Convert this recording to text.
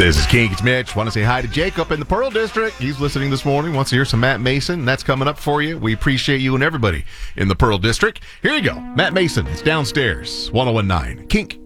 This is Kink. It's Mitch. Want to say hi to Jacob in the Pearl District. He's listening this morning. Wants to hear some Matt Mason. That's coming up for you. We appreciate you and everybody in the Pearl District. Here you go. Matt Mason. It's downstairs. 1019. Kink.